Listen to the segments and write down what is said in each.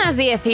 las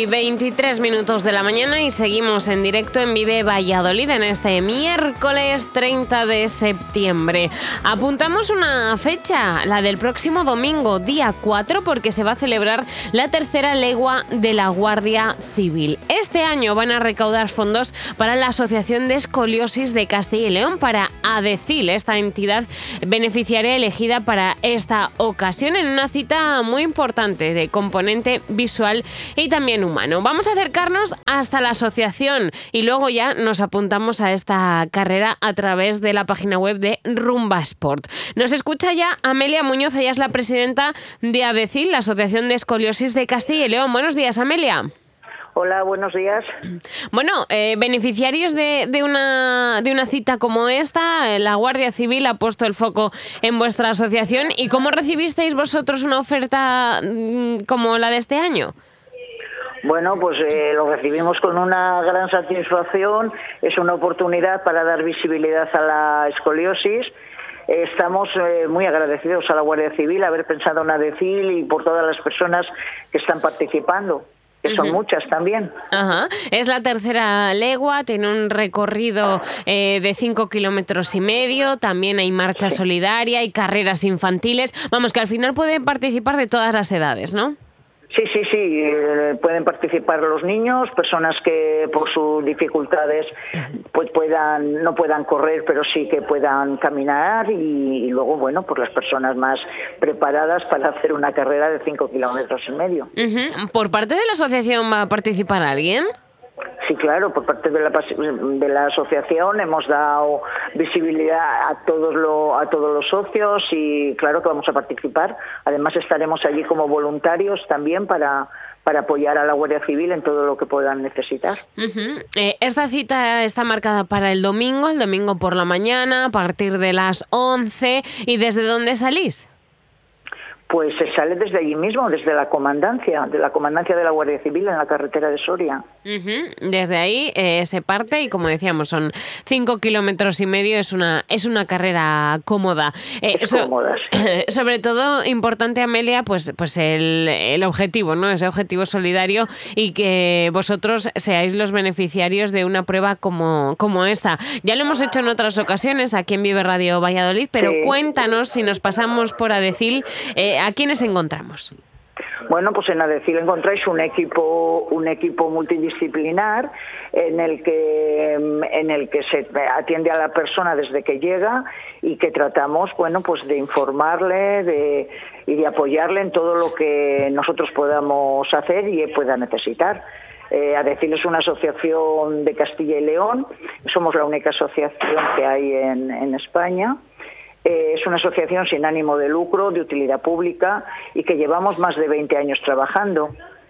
10:23 de la mañana y seguimos en directo en Vive Valladolid en este miércoles 30 de septiembre. Apuntamos una fecha, la del próximo domingo, día 4, porque se va a celebrar la tercera legua de la Guardia Civil. Este año van a recaudar fondos para la Asociación de Escoliosis de Castilla y León, para ADECIL, esta entidad beneficiaria elegida para esta ocasión, en una cita muy importante de componente visual y también humano. Vamos a acercarnos hasta la asociación y luego ya nos apuntamos a esta carrera a través de la página web de Rumba Sport. Nos escucha ya Amelia Muñoz, ella es la presidenta de ADECIL, la Asociación de Escoliosis de Castilla y León. Buenos días, Amelia. Hola, buenos días. Bueno, beneficiarios de una cita como esta, la Guardia Civil ha puesto el foco en vuestra asociación. ¿Y cómo recibisteis vosotros una oferta como la de este año? Bueno, pues lo recibimos con una gran satisfacción. Es una oportunidad para dar visibilidad a la escoliosis. Estamos muy agradecidos a la Guardia Civil haber pensado en ADECIL y por todas las personas que están participando, que son muchas también. Ajá. Es la tercera legua, tiene un recorrido de 5,5 kilómetros. También hay marcha solidaria y carreras infantiles. Vamos, que al final pueden participar de todas las edades, ¿no? Sí. Pueden participar los niños, personas que por sus dificultades pues no puedan correr, pero sí que puedan caminar, y luego, bueno, pues las personas más preparadas para hacer una carrera de 5,5 kilómetros. ¿Por parte de la asociación va a participar alguien? Sí, claro, por parte de la asociación hemos dado visibilidad a todos los socios y claro que vamos a participar. Además estaremos allí como voluntarios también para apoyar a la Guardia Civil en todo lo que puedan necesitar. Esta cita está marcada para el domingo por la mañana, a partir de las 11. ¿Y desde dónde salís? Pues se sale desde allí mismo, desde la comandancia de la Guardia Civil en la carretera de Soria. Desde ahí se parte y, como decíamos, son 5,5 kilómetros. Es una carrera cómoda. Cómoda, sí. Sobre todo importante, Amelia, pues el objetivo, ¿no? Ese objetivo solidario, y que vosotros seáis los beneficiarios de una prueba como esta. Ya lo hemos hecho en otras ocasiones aquí en Vive Radio Valladolid, pero sí. Cuéntanos, si nos pasamos por ADECIL, ¿a quiénes encontramos? Bueno, pues en ADECIL encontráis un equipo multidisciplinar en el que se atiende a la persona desde que llega y que tratamos, bueno, pues de informarle y de apoyarle en todo lo que nosotros podamos hacer y pueda necesitar. ADECIL es una asociación de Castilla y León, somos la única asociación que hay en España. Es una asociación sin ánimo de lucro, de utilidad pública, y que llevamos más de 20 años trabajando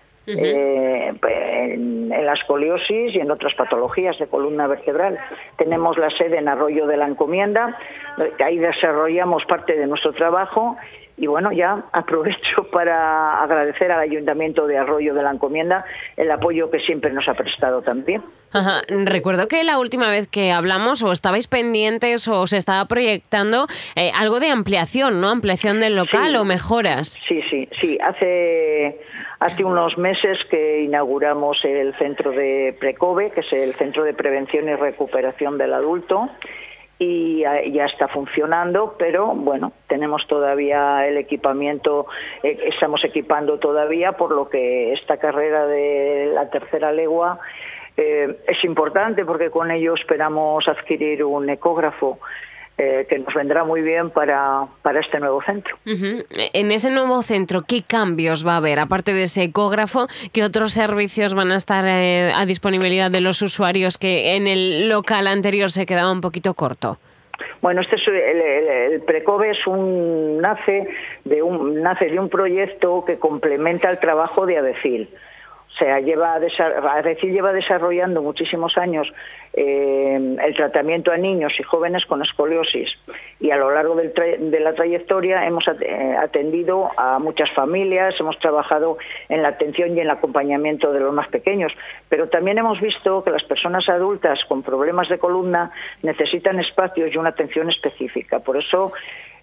en la escoliosis y en otras patologías de columna vertebral. Tenemos la sede en Arroyo de la Encomienda, ahí desarrollamos parte de nuestro trabajo. Y bueno, ya aprovecho para agradecer al Ayuntamiento de Arroyo de la Encomienda el apoyo que siempre nos ha prestado también. Ajá. Recuerdo que la última vez que hablamos, o estabais pendientes o se estaba proyectando algo de ampliación, ¿no? Ampliación del local, sí. O mejoras. Sí. Hace unos meses que inauguramos el centro de Precobe, que es el Centro de Prevención y Recuperación del Adulto, y ya está funcionando, pero bueno, tenemos todavía el equipamiento, estamos equipando todavía, por lo que esta carrera de la tercera legua es importante, porque con ello esperamos adquirir un ecógrafo que nos vendrá muy bien para este nuevo centro. En ese nuevo centro, ¿qué cambios va a haber? Aparte de ese ecógrafo, ¿qué otros servicios van a estar a disponibilidad de los usuarios que en el local anterior se quedaba un poquito corto? Bueno, el Precobe nace de un proyecto que complementa el trabajo de ADECIL. O sea, ADECIL lleva desarrollando muchísimos años el tratamiento a niños y jóvenes con escoliosis, y a lo largo de la trayectoria hemos atendido a muchas familias, hemos trabajado en la atención y en el acompañamiento de los más pequeños, pero también hemos visto que las personas adultas con problemas de columna necesitan espacios y una atención específica. Por eso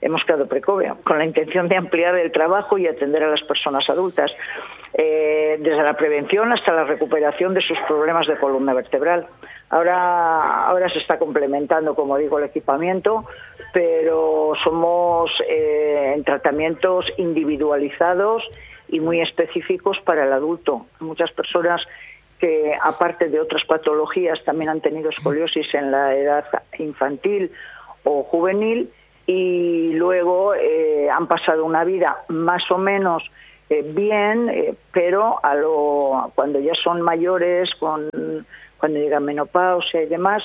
hemos creado Precovia, con la intención de ampliar el trabajo y atender a las personas adultas, desde la prevención hasta la recuperación de sus problemas de columna vertebral. Ahora se está complementando, como digo, el equipamiento, pero somos en tratamientos individualizados y muy específicos para el adulto. Muchas personas que, aparte de otras patologías, también han tenido escoliosis en la edad infantil o juvenil y luego han pasado una vida más o menos bien, pero cuando ya son mayores, cuando llega menopausia y demás,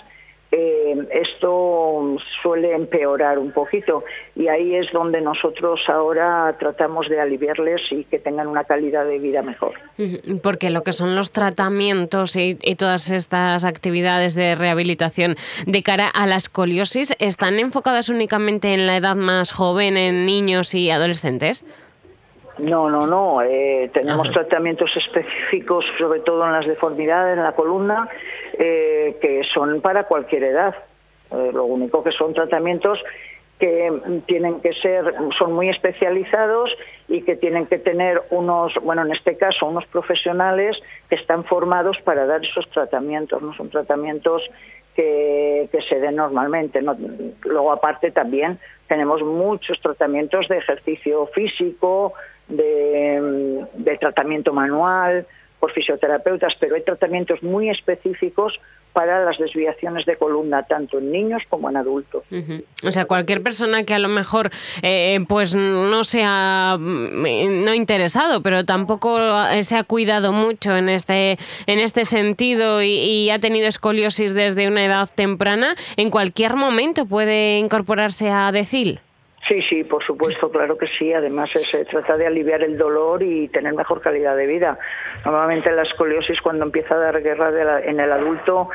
esto suele empeorar un poquito y ahí es donde nosotros ahora tratamos de aliviarles y que tengan una calidad de vida mejor. Porque lo que son los tratamientos y todas estas actividades de rehabilitación de cara a la escoliosis, ¿están enfocadas únicamente en la edad más joven, en niños y adolescentes? No. Tenemos tratamientos específicos, sobre todo en las deformidades, en la columna, que son para cualquier edad. Lo único que son tratamientos que son muy especializados y que tienen que tener en este caso, unos profesionales que están formados para dar esos tratamientos. No son tratamientos que se den normalmente, ¿no? Luego, aparte, también tenemos muchos tratamientos de ejercicio físico, de tratamiento manual por fisioterapeutas, pero hay tratamientos muy específicos para las desviaciones de columna, tanto en niños como en adultos. O sea, cualquier persona que a lo mejor pues no sea no interesado, pero tampoco se ha cuidado mucho en este sentido y ha tenido escoliosis desde una edad temprana, en cualquier momento puede incorporarse a DECIL. Sí, por supuesto, claro que sí. Además, se trata de aliviar el dolor y tener mejor calidad de vida. Normalmente la escoliosis, cuando empieza a dar guerra en el adulto,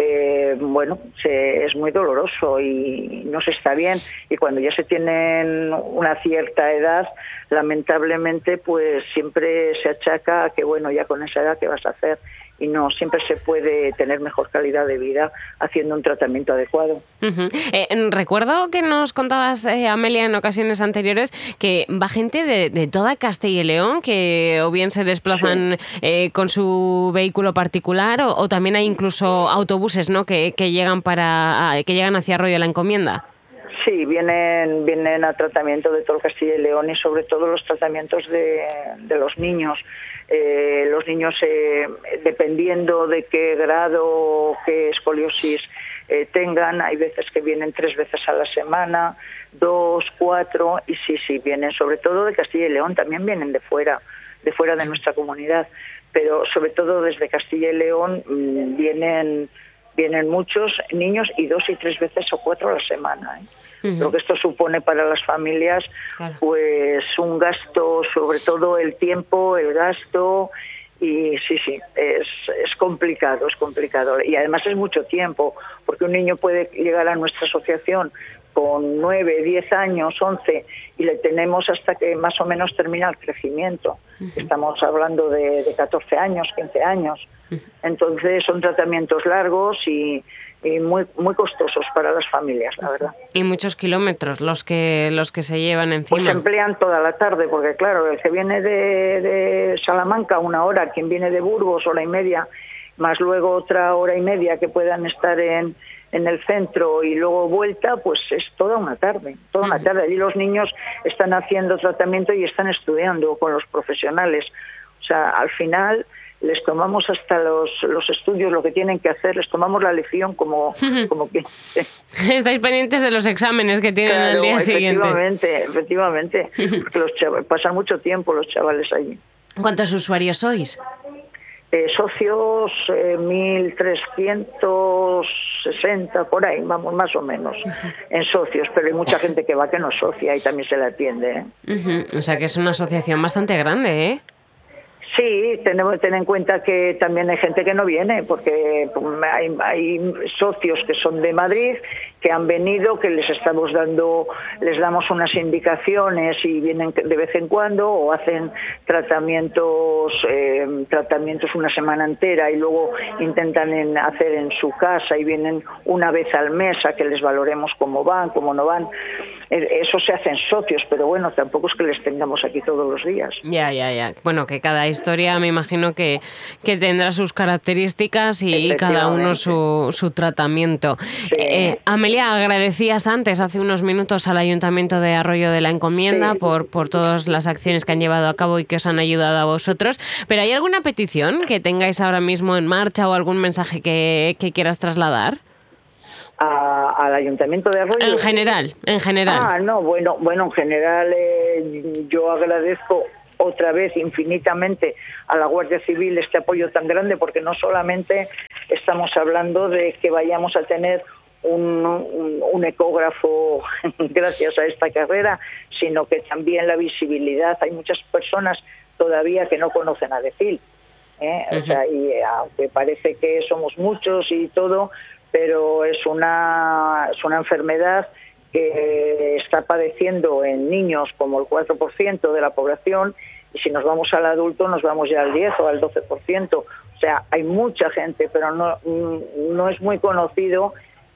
es muy doloroso y no se está bien. Y cuando ya se tienen una cierta edad, lamentablemente, pues siempre se achaca a que, ya con esa edad, ¿qué vas a hacer? Y no, siempre se puede tener mejor calidad de vida haciendo un tratamiento adecuado. Recuerdo que nos contabas, Amelia, en ocasiones anteriores, que va gente de toda Castilla y León, que o bien se desplazan con su vehículo particular o también hay incluso autobuses, ¿no?, que llegan hacia Arroyo de la Encomienda. Sí, vienen a tratamiento de todo Castilla y León y sobre todo los tratamientos de los niños. Los niños, dependiendo de qué grado, qué escoliosis tengan, hay veces que vienen 3 veces a la semana, 2, 4, y sí, vienen sobre todo de Castilla y León, también vienen de fuera de nuestra comunidad, pero sobre todo desde Castilla y León vienen muchos niños y 2 y 3 veces o 4 a la semana. Lo que esto supone para las familias, pues un gasto, sobre todo el tiempo, el gasto, y sí, es complicado. Y además es mucho tiempo, porque un niño puede llegar a nuestra asociación con 9, 10 años, 11, y le tenemos hasta que más o menos termina el crecimiento. Estamos hablando de 14 años, 15 años. Entonces son tratamientos largos y muy, muy costosos para las familias, la verdad. Y muchos kilómetros los que se llevan encima. Pues emplean toda la tarde, porque claro, el que viene de Salamanca 1 hora, quien viene de Burgos 1h30, más luego otra 1h30 que puedan estar en el centro y luego vuelta, pues es toda una tarde. Allí los niños están haciendo tratamiento y están estudiando con los profesionales. O sea, al final les tomamos hasta los estudios, lo que tienen que hacer, les tomamos la lección como que... Estáis pendientes de los exámenes que tienen al día siguiente. Efectivamente, porque pasan mucho tiempo los chavales allí. ¿Cuántos usuarios sois? Socios 1.360, por ahí, vamos, más o menos, en socios, pero hay mucha gente que va que no es socia y también se le atiende. O sea que es una asociación bastante grande, ¿eh? Sí, tenemos que tener en cuenta que también hay gente que no viene, porque hay socios que son de Madrid que han venido, que les damos unas indicaciones y vienen de vez en cuando, o hacen tratamientos una semana entera y luego intentan hacer en su casa y vienen una vez al mes a que les valoremos cómo van, cómo no van. Eso se hacen socios, pero bueno, tampoco es que les tengamos aquí todos los días. Ya. Bueno, que cada historia me imagino que tendrá sus características y cada uno su tratamiento. Sí. Amelia, agradecías antes, hace unos minutos, al Ayuntamiento de Arroyo de la Encomienda por todas las acciones que han llevado a cabo y que os han ayudado a vosotros. ¿Pero hay alguna petición que tengáis ahora mismo en marcha o algún mensaje que quieras trasladar? ¿Al Ayuntamiento de Arroyo? En general. Bueno, en general yo agradezco otra vez infinitamente a la Guardia Civil este apoyo tan grande, porque no solamente estamos hablando de que vayamos a tener un ecógrafo gracias a esta carrera, sino que también la visibilidad. Hay muchas personas todavía que no conocen a ADECIL, o sea, y aunque parece que somos muchos y todo, pero es una enfermedad que está padeciendo en niños como el 4% de la población, y si nos vamos al adulto nos vamos ya al 10 o al 12%. O sea, hay mucha gente, pero no es muy conocida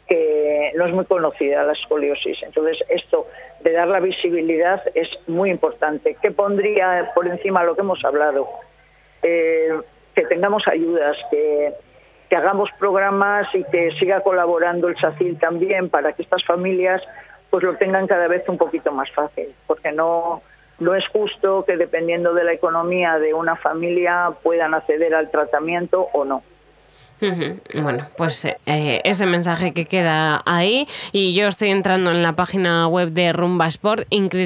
la escoliosis. Entonces, esto de dar la visibilidad es muy importante. ¿Qué pondría por encima lo que hemos hablado? Que tengamos ayudas, que hagamos programas y que siga colaborando el SACIL también para que estas familias pues lo tengan cada vez un poquito más fácil, porque no es justo que dependiendo de la economía de una familia puedan acceder al tratamiento o no. Bueno, pues ese mensaje que queda ahí, y yo estoy entrando en la página web de Rumbasport,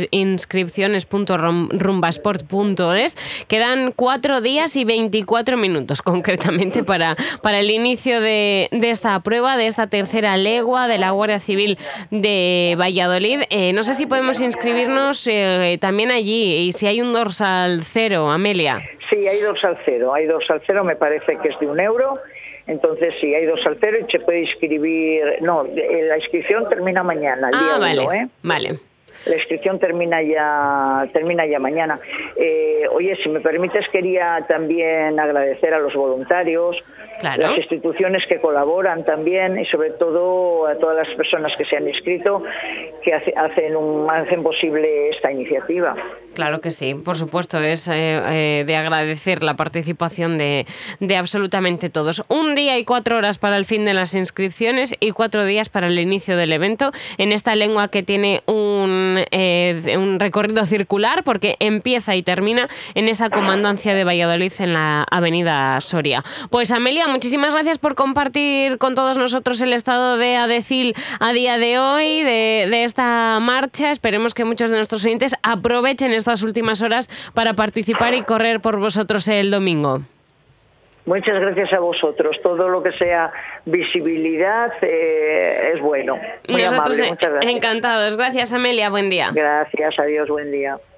inscripciones.rumbasport.es. Quedan 4 días y 24 minutos concretamente para el inicio de esta prueba, de esta tercera legua de la Guardia Civil de Valladolid. No sé si podemos inscribirnos también allí, y si hay un dorsal cero, Amelia. Sí, hay dorsal cero, me parece que es de €1. Entonces sí, hay dorsal cero y se puede inscribir. No, la inscripción termina mañana, el día 1, Vale. La inscripción termina ya mañana. Oye, si me permites, quería también agradecer a los voluntarios, las instituciones que colaboran también, y sobre todo a todas las personas que se han inscrito, que hacen posible esta iniciativa. Claro que sí, por supuesto, es de agradecer la participación de absolutamente todos. 1 día y 4 horas para el fin de las inscripciones y 4 días para el inicio del evento en esta lengua que tiene un recorrido circular, porque empieza y termina en esa comandancia de Valladolid en la avenida Soria. Pues Amelia, muchísimas gracias por compartir con todos nosotros el estado de ADECIL a día de hoy, de esta marcha. Esperemos que muchos de nuestros oyentes aprovechen estas últimas horas para participar y correr por vosotros el domingo. Muchas gracias a vosotros. Todo lo que sea visibilidad es bueno. Muy nosotros amable, muchas gracias. Encantados. Gracias, Amelia. Buen día. Gracias, adiós, buen día.